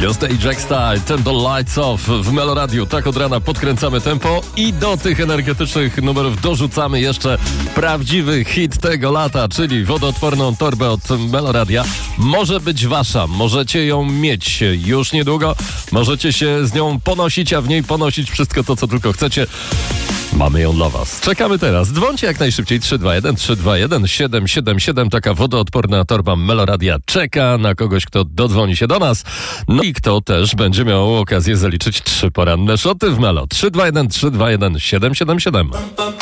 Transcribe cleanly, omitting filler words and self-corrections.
Just Jack Style, Turn the Lights Off w Meloradiu. Tak od rana podkręcamy tempo i do tych energetycznych numerów dorzucamy jeszcze prawdziwy hit tego lata, czyli wodoodporną torbę od Meloradia. Może być wasza, możecie ją mieć już niedługo, możecie się z nią ponosić, a w niej ponosić wszystko to, co tylko chcecie. Mamy ją dla was. Czekamy teraz. Dzwońcie jak najszybciej 321 777. Taka wodoodporna torba Meloradia czeka na kogoś, kto dodzwoni się do nas. No i kto też będzie miał okazję zaliczyć 3 poranne szoty w Melo. 321 777.